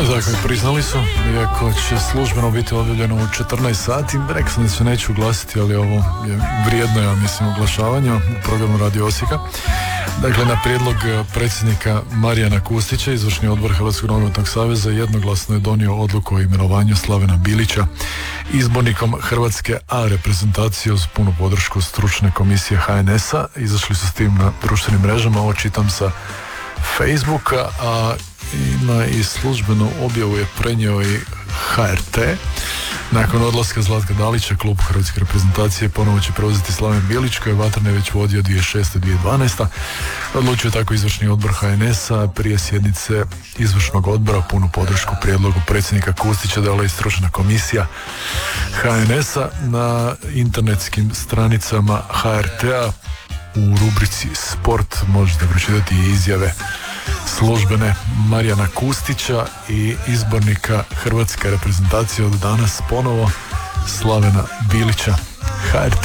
Dakle, priznali su, iako će službeno biti objavljeno u 14 sati, rekao sam da se neću uglasiti, ali ovo je vrijedno, ja mislim, oglašavanja u programu Radio Osijeka. Dakle, na prijedlog predsjednika Marijana Kustića, izvršni odbor Hrvatskog nogometnog saveza jednoglasno je donio odluku o imenovanju Slavena Bilića izbornikom Hrvatske A reprezentacije uz punu podršku stručne komisije HNS-a. Izašli su s tim na društvenim mrežama, ovo čitam sa Facebooka, a ima i službenu objavu je prenio i HRT. Nakon odlaska Zlatka Dalića, klub Hrvatske reprezentacije ponovo će preuzeti Slaven Bilić, koji je vatrne već vodio 2006-2012. Odlučio tako izvršni odbor HNS-a prije sjednice izvršnog odbora. Punu podršku prijedlogu predsjednika Kustića dala i stručna komisija HNS-a. Na internetskim stranicama HRT-a u rubrici Sport možete pročitati i izjave službene Marijana Kustića i izbornika Hrvatske reprezentacije od danas ponovo Slavena Bilića. HRT